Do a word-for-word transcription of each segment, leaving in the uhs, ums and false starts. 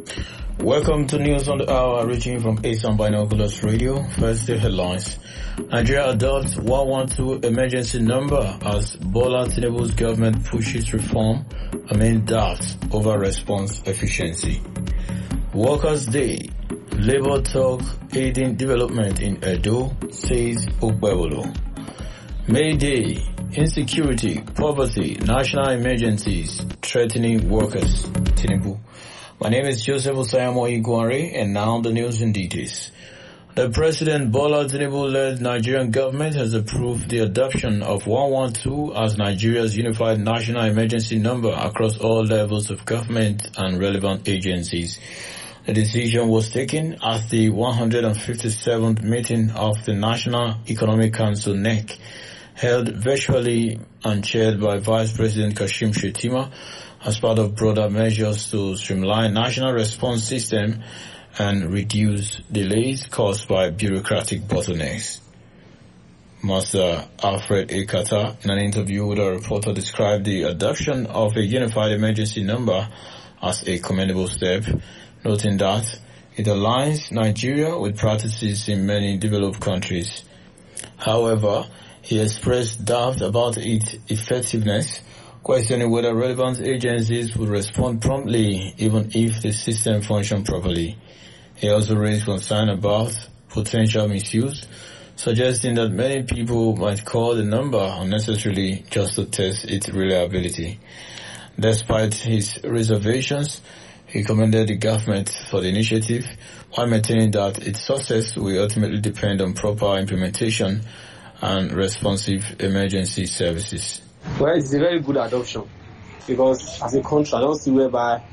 Welcome to News on the Hour, reaching from Asan Binoculars Radio. First, the headlines. Nigeria adopts one one two emergency number as Bola Tinubu's government pushes reform amid doubts over response efficiency. Workers' Day. Labour talk aiding development in Edo, says Ogbewolo. May Day. Insecurity, poverty, national emergencies threatening workers. Tinubu. My name is Joseph Osayamo Iguare, and now the news in details. The President Bola Tinubu-led Nigerian government has approved the adoption of one one two as Nigeria's unified national emergency number across all levels of government and relevant agencies. The decision was taken at the one hundred fifty-seventh meeting of the National Economic Council N E C, held virtually and chaired by Vice President Kashim Shettima as part of broader measures to streamline national response system and reduce delays caused by bureaucratic bottlenecks. Master Alfred Ekata, in an interview with a reporter, described the adoption of a unified emergency number as a commendable step, noting that it aligns Nigeria with practices in many developed countries. However, he expressed doubt about its effectiveness, questioning whether relevant agencies would respond promptly even if the system functioned properly. He also raised concern about potential misuse, suggesting that many people might call the number unnecessarily just to test its reliability. Despite his reservations, he commended the government for the initiative, while maintaining that its success will ultimately depend on proper implementation and responsive emergency services. Well, it's a very good adoption because as a country, I don't see whereby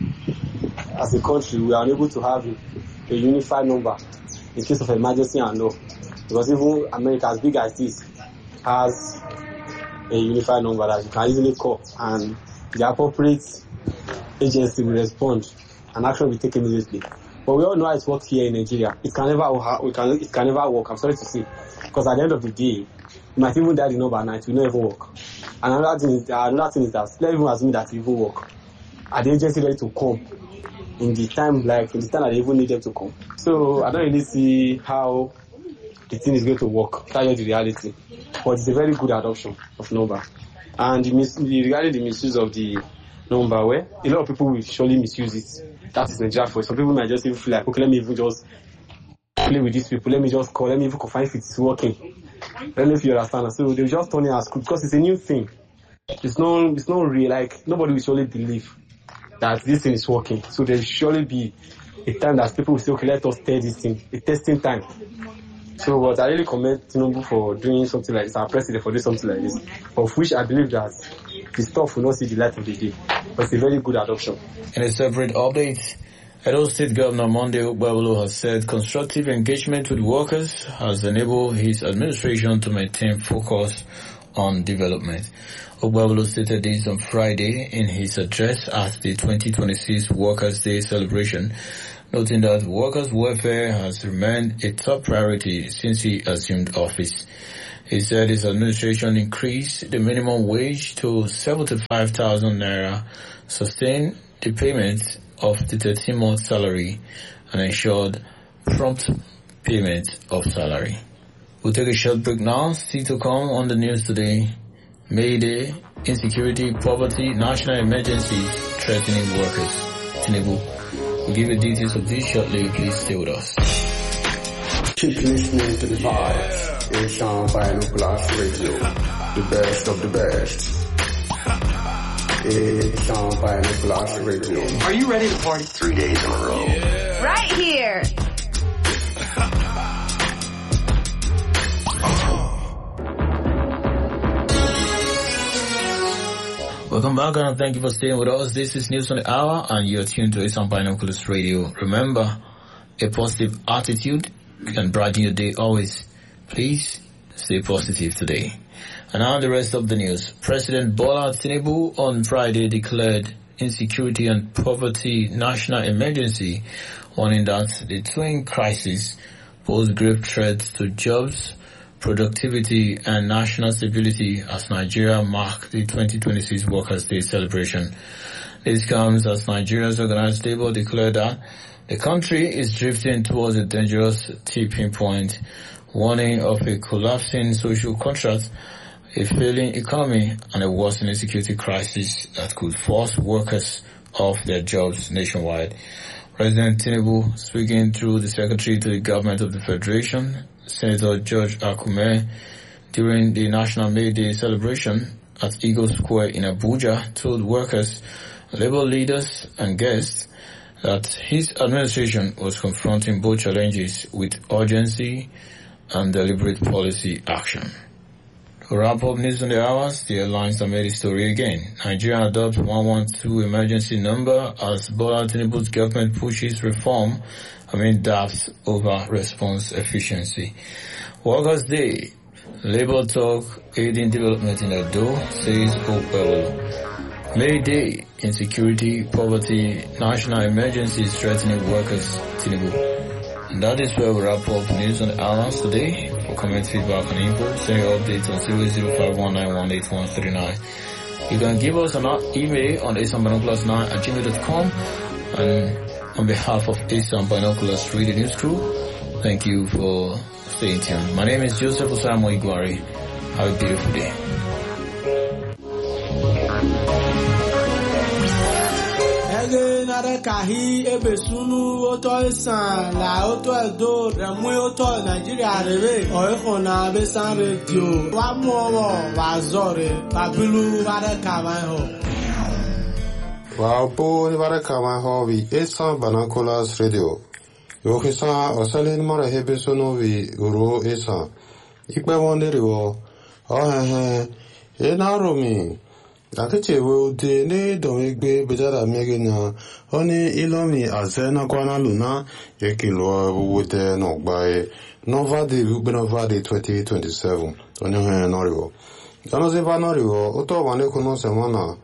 as a country we are unable to have a, a unified number in case of emergency and law. Because even America, as big as this, has a unified number that you can easily call and the appropriate agency will respond and action will be taken immediately. But we all know how it works here in Nigeria. It can never we can it can never work. I'm sorry to say, because at the end of the day, you might even dial the number at night, it will not even work. And another thing is another thing is that let's even assume that it will work. Are the agency ready to come in the time like in the time that they even need them to come? So I don't really see how the thing is going to work. That's the reality. But it's a very good adoption of number. And the mis- regarding the misuse of the number, where a lot of people will surely misuse it. That is Nigeria for some people might just even feel like, okay, let me even just play with these people, let me just call, let me even confirm if it's working. I don't know if you understand. So they'll just turn it as good because it's a new thing. It's not it's not real, like nobody will surely believe that this thing is working. So there'll surely be a time that people will say, okay, let us test this thing, a testing time. So but I really commend Tinubu for doing something like this, our president for doing something like this, of which I believe that the stuff will not see the light of the day. But it's a very good adoption. In a separate update, Edo State Governor Monday Ogbewolo has said constructive engagement with workers has enabled his administration to maintain focus on development. Ogbewolo stated this on Friday in his address at the twenty twenty-six Workers' Day celebration, noting that workers' welfare has remained a top priority since he assumed office. He said his administration increased the minimum wage to seventy-five thousand naira, sustained the payment of the thirteen-month salary, and ensured prompt payment of salary. We'll take a short break now. Still to come on the news today. May Day, insecurity, poverty, national emergencies threatening workers. Tinubu. We'll give you details of this shortly. Please stay with us. Keep listening to the vibes. Asan Binoculars Radio. The best of the best. Asan Binoculars Radio. Are you ready to party? Three days in a row. Yeah. Right here. Welcome back and thank you for staying with us. This is News on the Hour and you're tuned to Asan Binoculars Radio. Remember, a positive attitude can brighten your day always. Please stay positive today. And now the rest of the news. President Bola Tinubu on Friday declared insecurity and poverty national emergency, warning that the twin crises pose grave threats to jobs, productivity and national stability as Nigeria mark the twenty twenty-six Workers' Day celebration. This comes as Nigeria's organized labor declared that the country is drifting towards a dangerous tipping point, warning of a collapsing social contract, a failing economy, and a worsening security crisis that could force workers off their jobs nationwide. President Tinubu, speaking through the Secretary to the Government of the Federation, Senator George Akume, during the National May Day celebration at Eagle Square in Abuja, told workers, labor leaders, and guests that his administration was confronting both challenges with urgency and deliberate policy action. To wrap up news on the hours, the headlines that made the story again. Nigeria adopts one one two emergency number as Bola Tinubu's government pushes reform amid doubts over response efficiency. Workers' Day, Labour talk aiding development in Edo, says Opel. May Day, insecurity, poverty, national emergencies threatening workers, Tinubu. And that is where we wrap up news on the hours today. For comment, feedback, and info, send your updates on zero zero five one nine one eight one three nine. You can give us an email on asan binoculars nine at gmail dot com. And on behalf of Asan Binoculars Radio News Crew, thank you for staying tuned. My name is Joseph Osamo Igwari. Have a beautiful day. Nare kahi ebesunu oto isan la oto edo remu oto Nigeria rebe oikhona besan radio wa mowo wa zore babilu bare kamaho wa bo ni bare kamaho vi Asan Binoculars Radio yo khisa osalin mara hebesunu vi uro Asan ikpe wondere wo oh he he enaromi Akache wo de ne don egbe bejara megena oni ilomi azena kwana luna yekilo wo de no gbae nova de ugbe nova de twenty twenty-seven oni he noriwo ono ze va noriwo oto wane kuno semana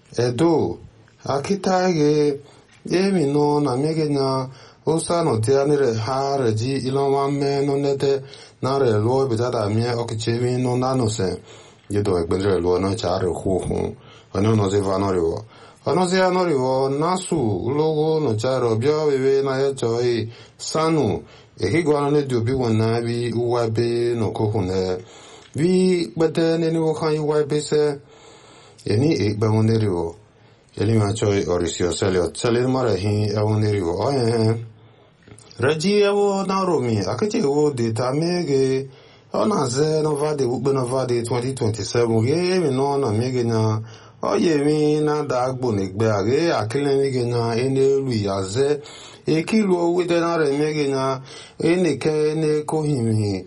edo akita ge emi no na megena osa no de anire ha reji iloma me no nete na re lo bejara me okichemi no nanose yedo ekbere lo no chare khu ano no ze vanoriwo ano ze anoriwo nasu logo no charo bia bebe na ya choi sanu ehi gwana ne dobi wona bi uwabe no kohune bi bete ne ni wo kan uwabe se eni e ba woneriwo eli ma choi orisio selio selin mara hi e woneriwo o eh reji ewo na romi akache wo de tamege ona ze no vade ugbe no vade twenty twenty-seven ge mi no na mege na oye mi na da agbo negbe age akile mege na enelu yaze ekilo wede na re mege na enike ne kohimi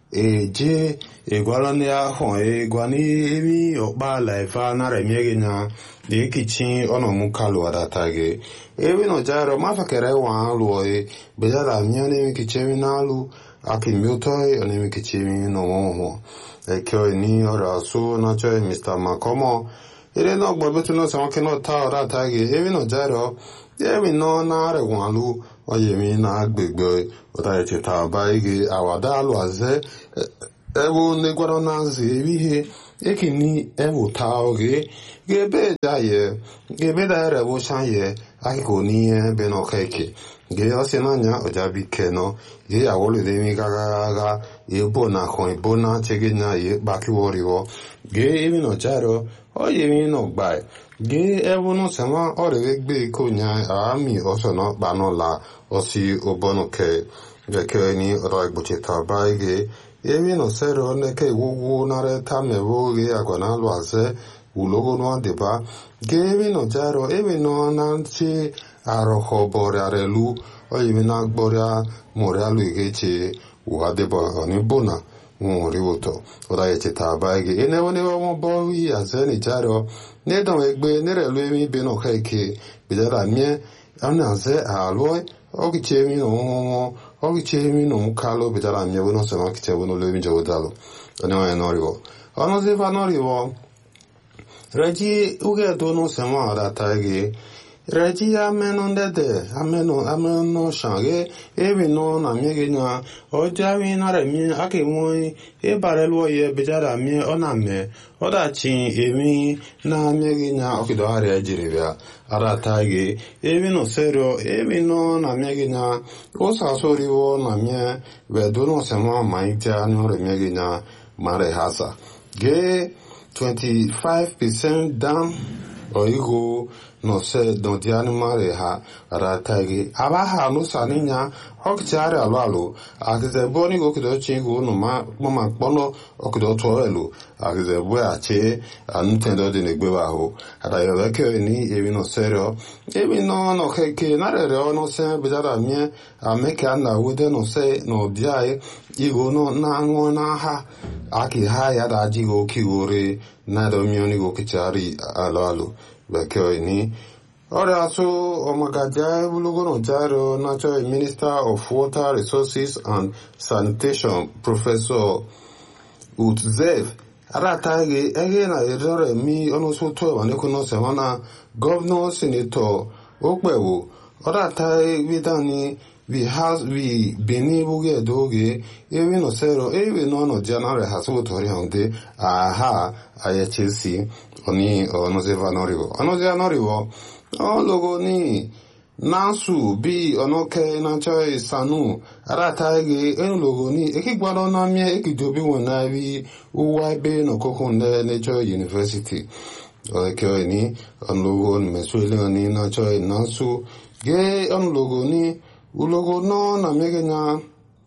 eje egwala ne ahon egwani emi okpa life na re mege na de kitchen ono mu kalu adatage ewi no jaro mafakere wa lu e bejara miane mi kitchen na lu akimutoi anemi kichimi no mo ekyo ni ora so na choi Mister Makomo ere no gbobetu no se won ke no ta ora ta ge ewi no jaro ewi no na re wan lu oye mi na agbegbe ota e ta ba ige awada lu aze ewo ne gwaro na ze ewi he ekini ewo ta oge gebe jaye gebe da re wo shan ye akiko ni e be no keke ge osenanya ojabi keno ye awole de mi gaga ga ye bona kon bona chegena ye baki woriwo ge emi no jaro oye mi no gba ge ewo no sama ore gbe ko nya ami osono banola osi obono ke ge ke ni oro igboche ta ba ge emi no sero ne ke wuwu na re tamewo ge agona lo aze ulogo no deba ge emi no jaro emi no nanchi aroho borare lu oyi mina gboria moralu igeche uadeba oni bona mori woto oda yeche tabaige ene woni wo bo wi azeni jaro ne don egbe ne re lu emi be no keke bijara mie amna ze aloi ogi chemi no ogi chemi no kalo bijara mie wono se ma kiche wono lu emi jodalo ono eno riwo ono ze va no riwo reji uge do no se ma ada taige Reji ameno ndede, ameno ameno shange, ebi no na miege nya, ojawi na remi ake moi, e barelwo ye bejara mi oname, oda chin emi na miege nya okido hare jiribia, ara tage, ebi no serio, ebi no na miege nya, osa sori wo na mie, vedo no sema maikja no re miege nya, mare hasa. Ge twenty-five percent down, oigo, no se don di animare ha ratagi abaha no saninya hokchare alwalo akize boni go kido chingu no ma mama pono okido toelu akize bo ache anutendo de negbewa ho ada yo ke ni ebi no serio ebi no no keke na re no se bidara mie ameka na wode no se no diai igo no na ngo na ha aki ha ya da jigo kigore na do mioni go kichari alwalo Bekyo ni Ora so Omagaja Bulugono Jaro Natural Minister of Water Resources and Sanitation Professor Utzev Aratage again I error me also to an econo semana Governor Senator Okwewo Ora tai vidani we has we beni buge doge even no zero even no no general has what oriente aha ayachisi oni ono zeva norivo ono zeva norivo o logo ni nasu bi ono ke na choi sanu arata ge en logo ni ekigbaro na mi ekijobi wona bi uwa be no kokunde nature university o ke ni on logo ni mesuele ni na choi nasu ge on logo ni ulogo no na megenya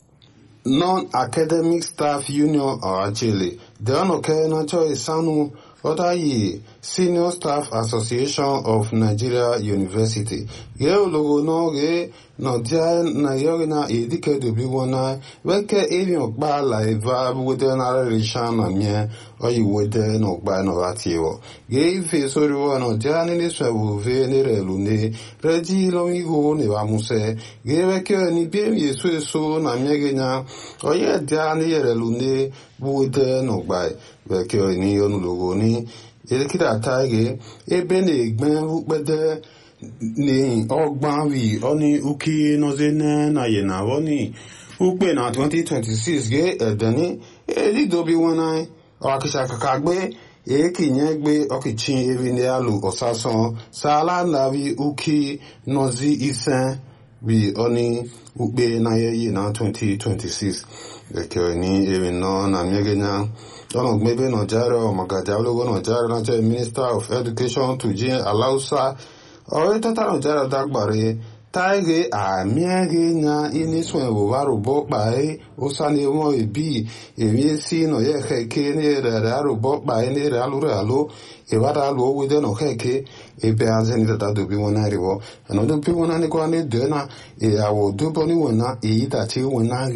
non-academic staff union or actually the onoke na choi sanu oda yi senior staff association of Nigeria University ge ulogo no ge no dia na yogina edike do bi wona weke even gba live with na reshan na mie oyi wede no gba no atiwo ge ife sori wona dia ni so wo ve ni relune reji lo igo ne ba muse ge weke ni bi mi so so na mie ge nya oye dia ni relune wede no gba weke ni onu logo ni elekida tage ebe na egben upede ni ogban wi oni uki nozene na yena woni upe na twenty twenty-six ge edeni eli dobi wona akisha kakagbe ekinye gbe okichin evini alu osason sala navi uki nozi isen wi oni upe na ye na twenty twenty-six eke ni even no na megenya Ono gbebe no jaro magaja logo no jaro na che Minister of Education to Jin Alausa o tata no jaro dagbare taige a miege nya ini so e waro bo pai o sane mo e bi e mi si no ye keke ni re ro bo pai ni re alu re alu e wada lo we de no keke e be azeni tata do bi wona riwo no do bi wona ni ko ani de na e awo do bo ni wona e ita ti wona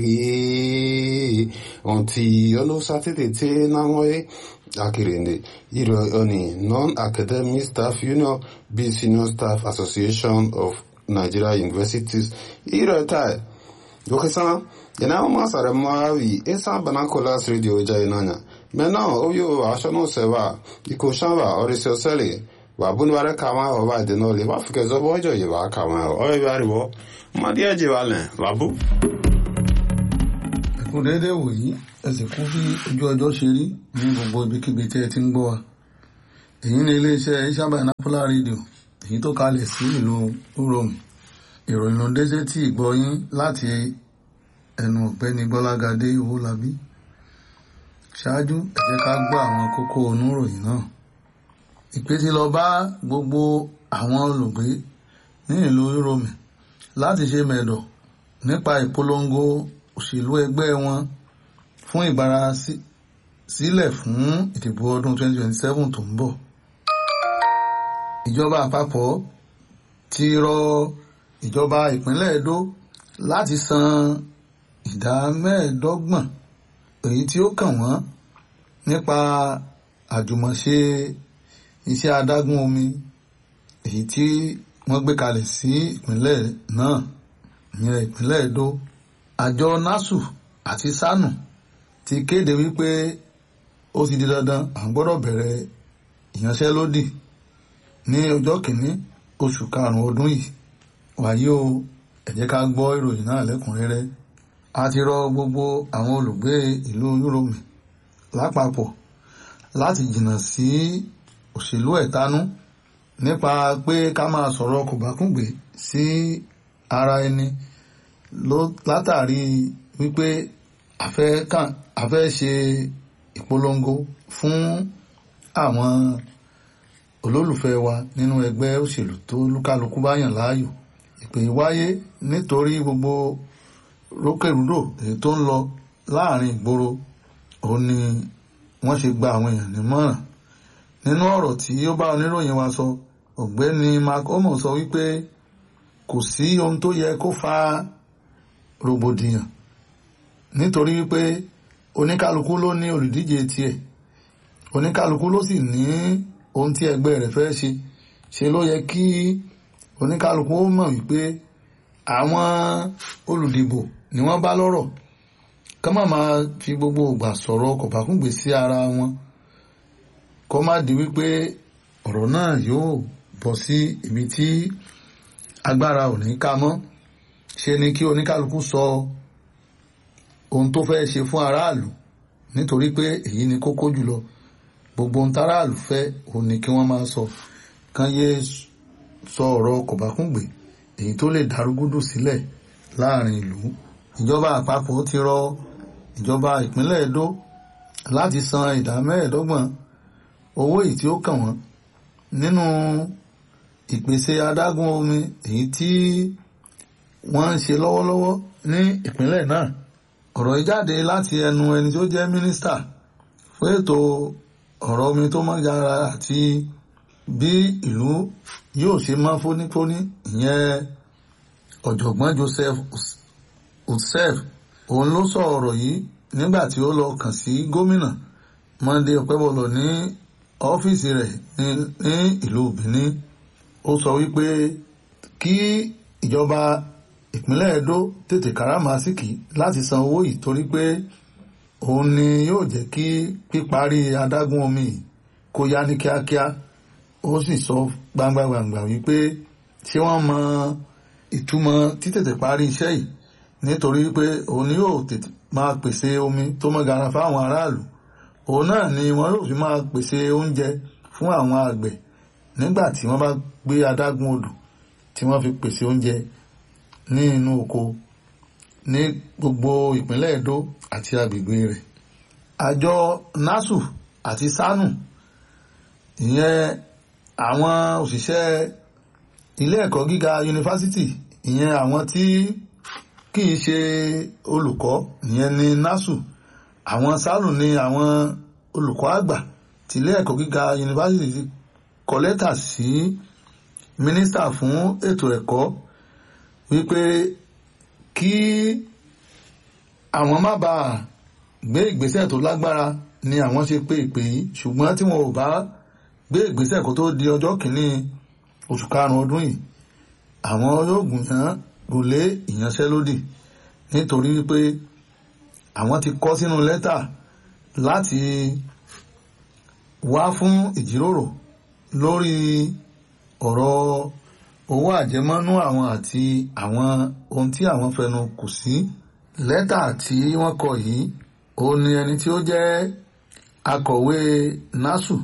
ri onti ono satete te na mo e akirende iro oni non-academic staff union be senior staff association of Nigeria Universities iro tai dokesa yana ma sare mawi esa banakolas radio jainanya mena oyo ashono seva ikoshava orisosele wa bunware kama oba de no le wa fike zo bojo ye wa kama o e bariwo madia je wale babu ko dede woyi ese ku fi ojo ojo se ri ni gbogbo ibi kibi te ti ngbo wa eyin ni ile ise Isaba Napola radio èyí tó kalẹ̀ sí ìlú Uromi ìròyìn ló dé sétí ìgbọ́yín láti ẹnu ọ̀gbẹ́ni Gbọ́lágadé Owólabí ṣáájú ẹ jẹ́ ká gbọ́ àwọn kókó oníròyìn náà ìpè ti lọ bá gbogbo àwọn olùgbé ní ìlú Uromi láti ṣe mẹ̀dọ̀ nípa ìpolongo òṣèlú ẹgbẹ́ wọn fún ìbára sílẹ̀ fún ìdìbò ọdún twenty twenty-seven tó ń bọ̀. Ìjọba àpapọ̀ ti rọ ìjọba ìpínlẹ̀ Edo láti san ìdá mẹ́ẹ̀ẹ́dọ́gbọ̀n èyí tí ó kàn wọ́n nípa àjùmọ̀ṣe iṣẹ́ adágún omi èyí tí wọ́n gbé kalẹ̀ sí ìpínlẹ̀ náà ìyẹn ìpínlẹ̀ Edo. Àjọ NASU àti SANU ti kéde wípé ó ti di dandan à ń gbọ́dọ̀ bẹ̀rẹ̀ ìyanṣẹ́lódì ní ọjọ́ kìíní oṣù karùn-ún ọdún yìí. Wàyí o, ẹ jẹ́ ká gbọ́ ìròyìn náà lẹ́kùnrẹ́rẹ́. A ti rọ gbogbo àwọn olùgbé ìlú Yúróòmù lápapọ̀ láti jìnnà sí òṣèlú ẹ̀tanú nípa pé ká máa sọ̀rọ̀ kòbákùngbé sí ara ẹni látàrí wípé a fẹ́ ṣe ìpolongo fún àwọn olólùfẹ́ wa nínú ẹgbẹ́ òṣèlú tó lúkálukú bá yàn láàyò. Ìpè wáyé nítorí gbogbo rókèrúdò èyí tó ń lọ láàrin ìgboro òun ni wọ́n ṣe gba àwọn èèyàn nímọ̀ràn. Nínú ọ̀rọ̀ tí ó bá oníròyìn wa sọ, ọ̀gbẹ́ni Mark Omo sọ wípé kò sí ohun tó yẹ kó fa rògbòdìyàn nítorí wípé oníkálukú ló ní olùdíje tiẹ̀, oníkálukú ló sì ní ohun tí ẹgbẹ́ rẹ̀ fẹ́ ṣe. Ṣe ló yẹ kí oníkálukú ó mọ̀ wípé àwọn olùdìbò ni wọ́n bá lọ́rọ̀, ká má máa fi gbogbo ìgbà sọ̀rọ̀ kòbákùngbé sí ara wọn, kó má di wípé ọ̀rọ̀ náà yóò bọ́ sí ibi tí agbára ò ní ká mọ́. Ṣe ni kí oníkálukú sọ ohun tó fẹ́ ṣe fún aráàlú, nítorí pé èyí ni kókó jùlọ. Gbogbo ohun táráàlú fẹ́ òun ni kí wọ́n máa sọ, kán yé sọ ọ̀rọ̀ kòbákùngbé èyí tó lè darúgúdù sílẹ̀ láàrin ìlú. Ìjọba àpapọ̀ ti rọ ìjọba ìpínlẹ̀ Edo láti san ìdá mẹ́ẹ̀ẹ́dọ́gbọ̀n owó èyí tí ó kàn wọ́n nínú ìpèsè adágún omi èyí tí wọ́n ń ṣe lọ́wọ́lọ́wọ́ ní ìpínlẹ̀ náà. Ọ̀rọ̀ yìí jáde láti ẹnu ẹni tó jẹ́ mínísítà fún ètò ọ̀rọ̀ omi tó mọ́ yára àti bí ìlú yóò ṣe mọ́ fónífóní, ìyẹn ọ̀jọ̀gbọ́n Joseph Utsef. Òun ló sọ ọ̀rọ̀ yìí nígbà tí ó lọ kàn sí gómìnà Monday Ọpẹ́bọlọ ní ọ́fíìsì rẹ̀ ní ìlú Benin. Ó sọ wípé kí ìjọba ìpínlẹ̀ Edo tètè káràmásìkì láti san owó yìí, torí pé òun ni yóò jẹ́ kí píparí adágún omi kó yá ní kíákíá. Ó sì sọ gbangba-gbangba wípé ṣé wọ́n mọ ìtumọ̀ títètè parí iṣẹ́ yìí, nítorí wípé òun ni yóò tètè máa pèsè omi tó mọ́ gara fáwọn aráàlú. Òun náà ni wọ́n yóò fi máa pèsè oúnjẹ fún àwọn àgbẹ̀ nígbà tí wọ́n bá gbé adágún odò tí wọ́n fi pèsè oúnjẹ ní inú oko ní gbogbo ìpínlẹ̀ Edo àti agbègbè rẹ̀. Àjọ NASU àti SANU, ìyẹn àwọn òṣìṣẹ́ ilé ẹ̀kọ́ gíga yunifásitì, ìyẹn àwọn tí kìí ṣe olùkọ́, ìyẹn ni NASU. Àwọn SANU ni àwọn olùkọ́ àgbà tí ilé ẹ̀kọ́ gíga yunifásitì kọ lẹ́tà sí mínísítà fún ètò ẹ̀kọ́ wípé kí àwọn má bàa gbé ìgbésẹ̀ tó lágbára ni àwọn ṣe pé ìpè yìí, ṣùgbọ́n tí wọn ò bá gbé ìgbésẹ̀ kó tó di ọjọ́ kìíní oṣù karùn-ún ọdún yìí, àwọn yóò gùnyàn gùnlé ìyanṣẹ́lódì, nítorí wípé àwọn ti kọ sínú lẹ́tà láti wá fún ìjíròrò lórí ọ̀rọ̀ owó àjẹmọ́nú àwọn àti àwọn ohun tí àwọn fẹnu kò sí. Lẹ́tà tí wọ́n kọ yìí, ó ní ẹni tí ó jẹ́ akọ̀wé NASU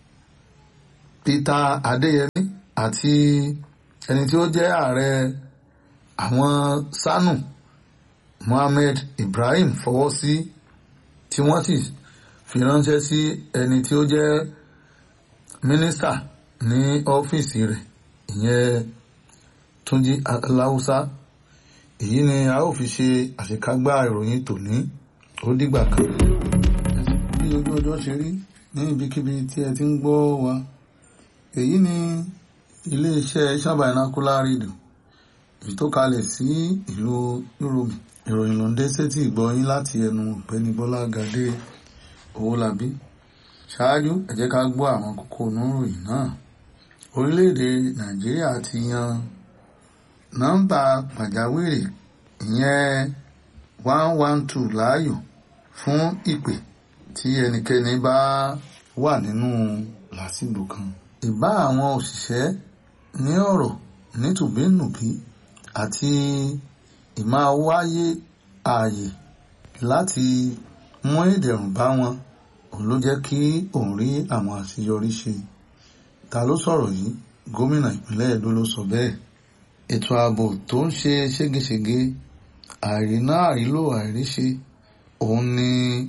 Peter Adéyẹmí àti ẹni tí ó jẹ́ ààrẹ àwọn SANU Mohammed Ibrahim fọwọ́ sí, tí wọ́n sì fi ránṣẹ́ sí ẹni tí ó jẹ́ mínísítà ní ọ́fíìsì rẹ̀, ìyẹn Túnjí Aláùsá. Èyí ni a ó fi ṣe àṣekágbá ìròyìn tòní. Ó dìgbà kan. Bí ojú ọjọ́ ṣe rí ní ibikíbi tí ẹ ti ń gbọ́ wa, èyí ni iléeṣẹ́ Asian Binocular Radio èyí tó kalẹ̀ sí ìlú Yúróòmù. Ìròyìn ló ń dé sétí ìgbọ́yín láti ẹnu ọ̀gbẹ́ni Bọ́lá Gàdé Owólabí. Ṣáájú, ẹ jẹ́ ká gbọ́ àwọn kókó oníròyìn náà. Orílẹ̀-èdè Nàìjíríà ti yan nọ́mbà pàjáwìrì ìyẹn one one two láàyò fún ìpè tí ẹnikẹ́ni bá wà nínú làásìgbò kan. Ìbá àwọn òṣìṣẹ́ ní ọ̀rọ̀ nítùbínùbí àti ìmáa wáyé ààyè láti mú ìdẹ̀rùn bá wọn, òun ló jẹ́ kí òun rí àwọn àṣeyọrí ṣe. Ta ló sọ̀rọ̀ yìí? Gómìnà ìpínlẹ̀ Ẹdó ló sọ bẹ́ẹ̀. Ètò ààbò tó ń ṣe ségesège, àìríná àìrílò àìríṣe, òun ni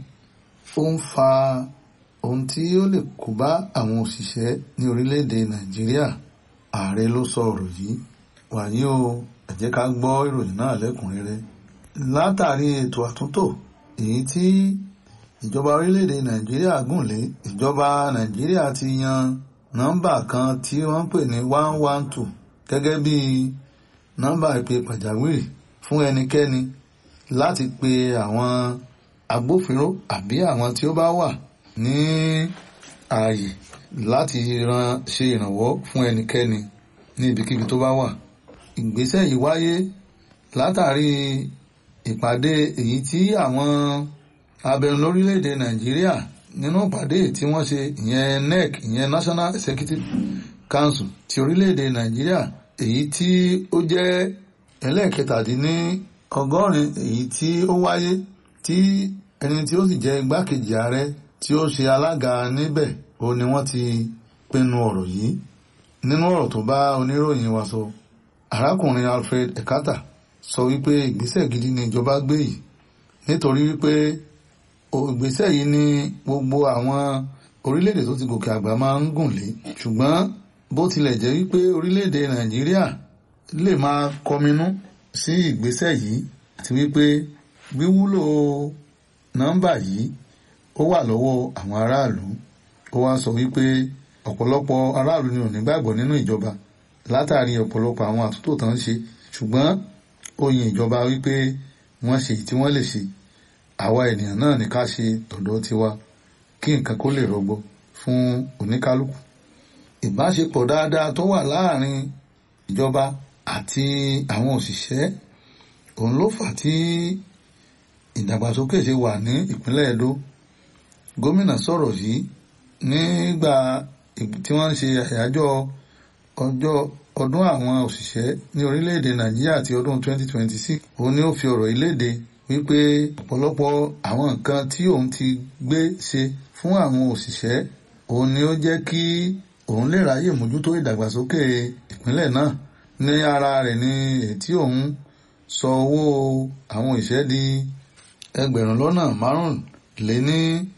ó ń fa ohun tí ó lè kó bá àwọn òṣìṣẹ́ ní orílẹ̀-èdè Nàìjíríà. Ààrẹ ló sọ ọ̀rọ̀ yìí. Wàyí o, ẹ jẹ́ ká gbọ́ ìròyìn náà lẹ́kùnrẹ́rẹ́. Látàrí ètò àtúntò èyí tí ìjọba orílẹ̀-èdè Nàìjíríà gùn lé, ìjọba Nàìjíríà ti yan nọ́mbà kan tí wọ́n ń pè ní one one two gẹ́gẹ́ bí nọ́mbà ìpè pàjáwìrì fún ẹnikẹ́ni láti pe àwọn agbófinró àbí àwọn tí ó bá wà ní ààyè láti ran ṣe ìrànwọ́ fún ẹnikẹ́ni ní ibikíbi tó bá wà. Ìgbésẹ̀ yìí wáyé látàrí ìpàdé èyí tí àwọn abẹnú lórílẹ̀-èdè Nàìjíríà nínú ìpàdé tí wọ́n ṣe, ìyẹn N E C, ìyẹn National Executive Council ti orílẹ̀-èdè Nàìjíríà, èyí tí ó jẹ́ ẹlẹ́ẹ̀kẹtàdínní ọgọ́rin èyí tí ó wáyé, tí ẹni tí ó sì jẹ́ igbákejì ààrẹ tí ó ṣe alága níbẹ̀, ó ní wọ́n ti pinnu ọ̀rọ̀ yìí. Nínú ọ̀rọ̀ tó bá oníròyìn wa sọ, arákùnrin Alfred Ekata sọ wípé ìgbésẹ̀ gidi ni ìjọba gbé yìí, nítorí wípé ìgbésẹ̀ yìí ni gbogbo àwọn orílẹ̀-èdè tó ti gòkè àgbà máa ń gùn lé. Ṣùgbọ́n bó tilẹ̀ jẹ́ wípé orílẹ̀-èdè Nàìjíríà lè máa kọminú sí ìgbésẹ̀ yìí àti wípé wíwúlò nọ́mbà yìí ó wà lọ́wọ́ àwọn aráàlú, ó wá sọ wípé ọ̀pọ̀lọpọ̀ aráàlú ni ò ní gbàgbọ́ nínú ìjọba látàrí ọ̀pọ̀lọpọ̀ àwọn àtúntò tán ń ṣe. Ṣùgbọ́n ó yin ìjọba wípé wọ́n ṣe tí wọ́n lè ṣe. Àwa ènìyàn náà ní ká ṣe tọ̀dọ̀ tiwa kí nǹkan kó lè rọgbọ fún oníkálukú. Ìbáṣepọ̀ dáadáa tó wà láàrin ìjọba àti àwọn òṣìṣẹ́, òun ló fà tí ìdàgbàsókè ṣe wà ní ìpínlẹ̀ Ẹdó. Gómìnà sọ̀rọ̀ yìí nígbà tí wọ́n ń ṣe àyájọ́ ọjọ́ ọdún àwọn òṣìṣẹ́ ní orílẹ̀-èdè Nàìjíríà ti ọdún twenty twenty-six. Òun ni ó fi ọ̀rọ̀ yìí léde wípé ọ̀pọ̀lọpọ̀ àwọn nǹkan tí òun ti gbé ṣe fún àwọn òṣìṣẹ́, òun ni ó jẹ́ kí òun lè ráyè mójútó ìdàgbàsókè ìpínlẹ̀ náà. Ní ara rẹ̀ ni èyí tí òun sọ owó àwọn òṣìṣẹ́ di ẹgbẹ̀rún lọ́nà márùnléní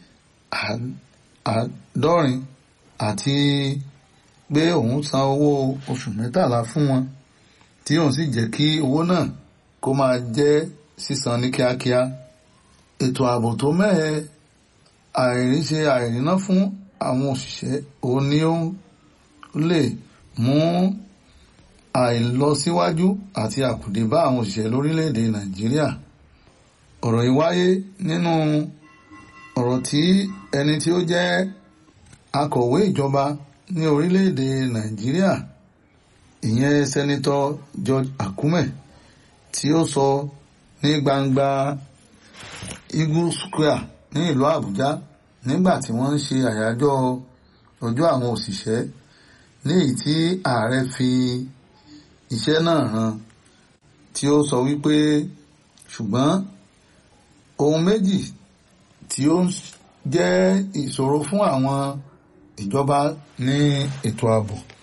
àádọ́rin àti pé òun san owó oṣù mẹ́tàlá fún wọn, tí òun sì jẹ́ kí owó náà kó máa jẹ́ sísan ní kíákíá. Ètò ààbò tó mẹ́hẹ, àìríṣe àìríná fún àwọn òṣìṣẹ́, òun ni ó lè mú àìlọsíwájú àti àkùdé bá àwọn òṣìṣẹ́ lórílẹ̀-èdè Nàìjíríà. Ọ̀rọ̀ yìí wáyé nínú ọ̀rọ̀ tí ẹni tí ó jẹ́ akọ̀wé ìjọba ní orílẹ̀-èdè Nàìjíríà, ìyẹn Sẹ́nitọ̀ George Akume, tí ó sọ ní gbangba Eagle Square ní ìlú Àbújá nígbà tí wọ́n ń ṣe àyájọ́ ọjọ́ àwọn òṣìṣẹ́, ní èyí tí ààrẹ fi iṣẹ́ náà hàn, tí ó sọ wípé ṣùgbọ́n ohun méjì tí ó jẹ́ ìṣòro fún àwọn ìjọba ní ètò ààbò.